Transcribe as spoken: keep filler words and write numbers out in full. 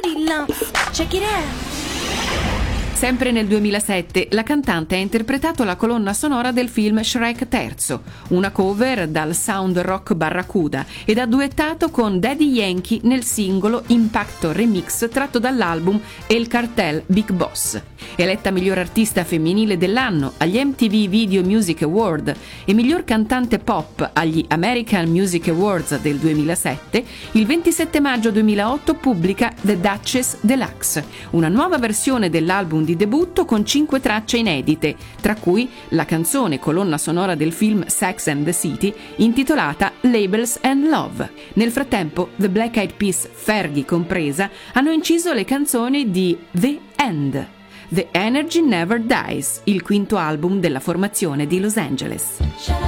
Booty lumps. Check it out. Sempre nel duemilasette la cantante ha interpretato la colonna sonora del film Shrek terzo, una cover dal sound rock Barracuda, ed ha duettato con Daddy Yankee nel singolo Impacto Remix tratto dall'album El Cartel Big Boss. Eletta miglior artista femminile dell'anno agli M T V Video Music Award e miglior cantante pop agli American Music Awards del duemilasette, il ventisette maggio duemilaotto pubblica The Duchess Deluxe, una nuova versione dell'album di debutto con cinque tracce inedite, tra cui la canzone colonna sonora del film Sex and the City intitolata Labels and Love. Nel frattempo, The Black Eyed Peas, Fergie compresa, hanno inciso le canzoni di The End, The Energy Never Dies, il quinto album della formazione di Los Angeles.